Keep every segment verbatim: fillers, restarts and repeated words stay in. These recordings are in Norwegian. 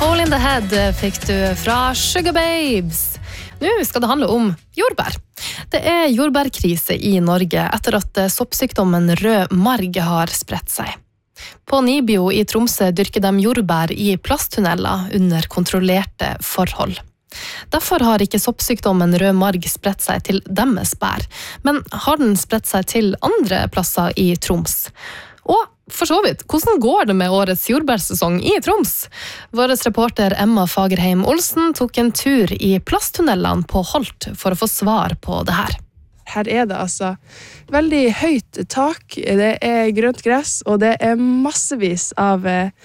Hole in the Head fikk du fra Sugar Babes. Nå skal det handle om jordbær. Det er jordbærkrise i Norge etter at soppsykdommen rød marg har spredt seg. På Nibio i Tromsø dyrker de jordbær i plasttunneler under kontrollerte forhold. Derfor har ikke soppsykdommen rød marg spredt seg til deres bær, men har den spredt seg til andre plasser i Troms. Og for så vidt, hvordan går det med årets jordbærsesong i Troms? Vår reporter Emma Fagerheim Olsen tok en tur i plasttunnelene på Holt for å få svar på det her. Her er det altså veldig høyt tak, det er grønt gress, og det er massevis av,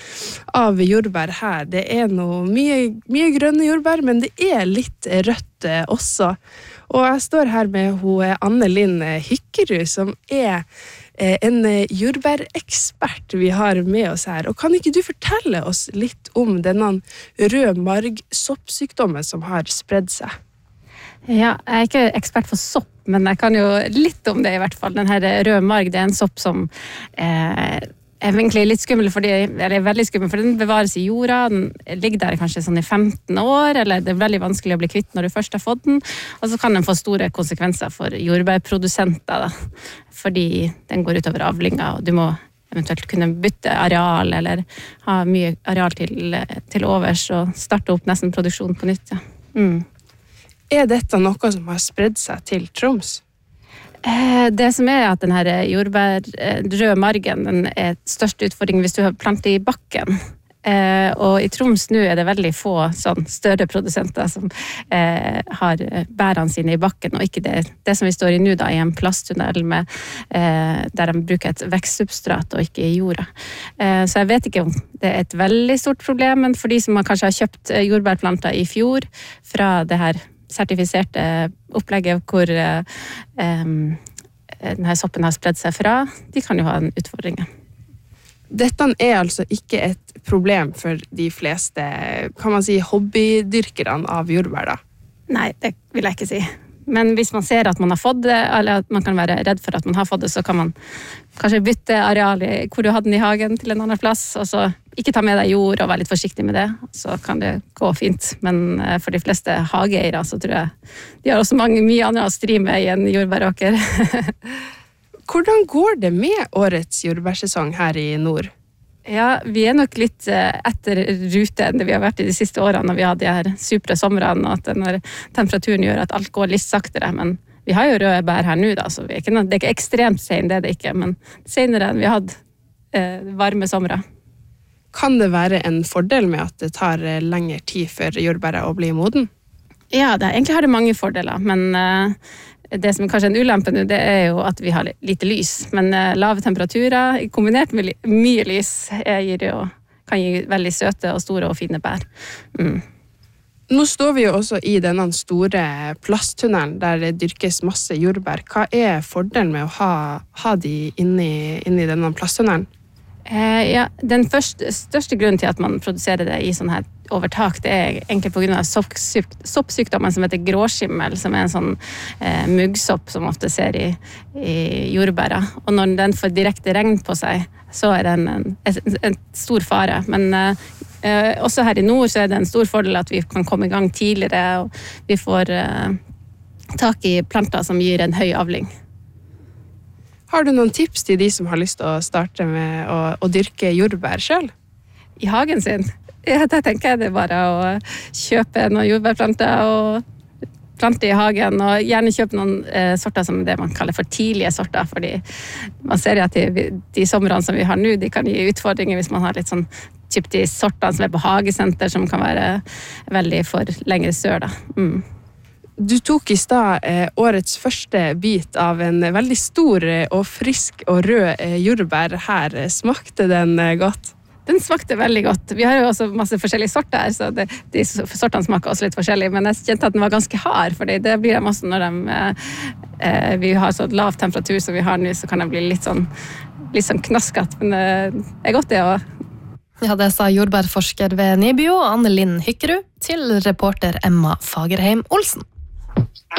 av jordbær her. Det er noe mye, mye grønne jordbær, men det er litt rødt også. Og jeg står her med hun Anne Linn Hykkerud, som er en jordbærekspert vi har med oss her. Og kan ikke du fortelle oss litt om denne rød marg-soppsykdommen som har spredd seg? Ja, jeg er ikke ekspert for sopp, men jeg kan jo litt om det i hvert fall. Den her rød marg, det er en sopp som eh, er egentlig litt skummel, fordi, eller er veldig skummel, for den bevares i jorda, den ligger der kanskje sånn i femten år, eller det er veldig vanskelig å bli kvitt når du først har fått den, og så kan den få store konsekvenser for jordbærprodusenter, da, fordi den går utover avlinga, og du må eventuelt kunne bytte areal, eller ha mye areal til, til overs, og starte opp nesten produksjon på nytt, ja. Mm. Er dette noe som har spredd seg til Troms? Det som er at den her jordbær, rød margen, den er største utfordring hvis du har plantet i bakken. Og i Troms nå er det veldig få sånn større produsenter som har bærene sine i bakken, og ikke det, det som vi står i nå da, i en plasttunnel med, der de bruker et vekstsubstrat og ikke i jorda. Så jeg vet ikke om det er et veldig stort problem, men for de som kanskje har kjøpt jordbærplanter i fjor fra det her sertifiserte opplegget hvor eh, denne soppen har spredd seg fra, de kan jo ha en utfordring. Dette er altså ikke et problem for de fleste, kan man si, hobbydyrkerne av jordbær da? Nei, det vil jeg ikke si. Men hvis man ser at man har fått det, eller at man kan være redd for at man har fått det, så kan man kanskje bytte areal i, hvor du hadde den i hagen til en annen plass, og så ikke ta med deg jord og være litt forsiktig med det, så kan det gå fint. Men for de fleste hageeiere så tror jeg de har også mange, mye andre å stri med i en jordbæråker. Hvordan går det med årets jordbærsesong her i nord? Ja, vi er nok litt etter rute enn det vi har vært i de siste årene når vi hadde de her supre somrene, og at denne temperaturen gjør at alt går litt saktere, men vi har jo røde bær her nå da, så vi er ikke, det er ikke ekstremt sen, det er det ikke, men senere enn vi hadde eh, varme somre. Kan det være en fordel med at det tar lengre tid for jordbæret å bli moden? Ja, det, egentlig har det mange fordeler, men uh, det som kanskje er en ulempe nå, det er jo at vi har lite lys. Men uh, lave temperaturer, kombinert med mye lys, gir jo, kan gi veldig søte og store og fine bær. Mm. Nå står vi jo også i denne store plasttunnelen der det dyrkes masse jordbær. Hva er fordelen med å ha, ha de inni, inni denne plasttunnelen? Eh, ja, den første, største grunnen til at man produserer det i sånn her overtak, det er egentlig på grunn av soppsyk, soppsykdommen som heter gråskimmel, som er en sånn eh, muggsopp som ofte ser i, i jordbæra. Og når den får direkte regn på seg, så er den en, en, en stor fare. Men eh, også her i nord så er det en stor fordel at vi kan komme i gang tidligere, og vi får eh, tak i planter som gir en høy avling. Har du noen tips til de som har lyst til å starte med å, å dyrke jordbær selv? I hagen sin? Ja, da tenker jeg det bare å kjøpe noen jordbærplanter og plante i hagen, og gjerne kjøpe noen eh, sorter som det man kaller for tidlige sorter, fordi man ser at de, de somrene som vi har nå, de kan gi utfordringer hvis man har litt sånn typ de sortene som er på hagesenter, som kan være veldig for lengre sør da. Mm. Du tok i stad eh, årets første bit av en veldig stor og frisk og rød eh, jordbær her. Smakte den eh, godt? Den smakte veldig godt. Vi har jo også masse forskjellige sorter, så det, de sortene smaker også litt forskjellig, men jeg kjente at den var ganske hard, fordi det blir de også når de, eh, vi har så lav temperatur som vi har nå, så kan de bli litt sånn, litt sånn knasket, men eh, det er godt det også. Ja, det sa jordbærforsker ved Nibio, Anne Linn Hykkerud, til reporter Emma Fagerheim Olsen.